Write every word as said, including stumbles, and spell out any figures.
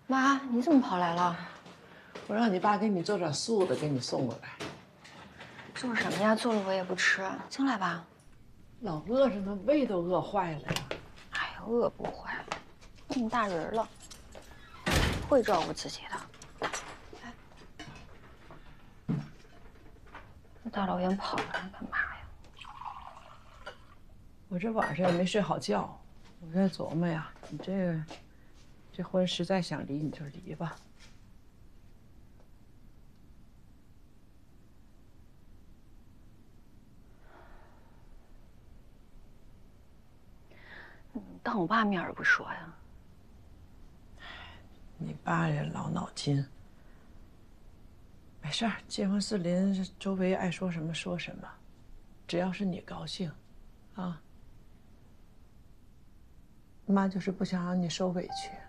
妈，你怎么跑来了？ 我让你爸给你做点素的，给你送过来。 做什么呀？做了我也不吃，进来吧。 老饿着呢，胃都饿坏了呀。 哎呀，饿不坏，那么大人了，会照顾自己的。哎，这大老远跑来干嘛呀？ 我这晚上也没睡好觉，我在琢磨呀，你这个这婚实在想离你就离吧。 你当我爸面儿不说呀？ 你爸也老脑筋。没事儿，结婚四邻，周围爱说什么说什么，只要是你高兴，啊。妈就是不想让你受委屈。